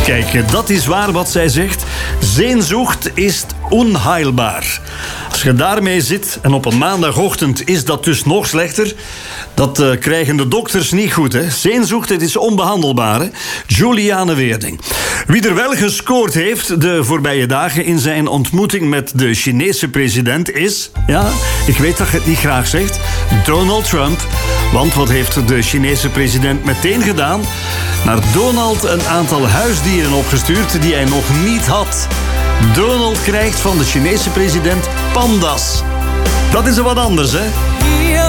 Kijk, dat is waar wat zij zegt. Sehnsucht is onheilbaar. Als je daarmee zit en op een maandagochtend is dat dus nog slechter. Dat krijgen de dokters niet goed, hè. Sehnsucht, het is onbehandelbaar, hè. Juliane Weerding. Wie er wel gescoord heeft de voorbije dagen in zijn ontmoeting met de Chinese president is... Ja, ik weet dat je het niet graag zegt. Donald Trump. Want wat heeft de Chinese president meteen gedaan? Naar Donald een aantal huisdieren opgestuurd die hij nog niet had. Donald krijgt van de Chinese president panda's. Dat is er wat anders, hè?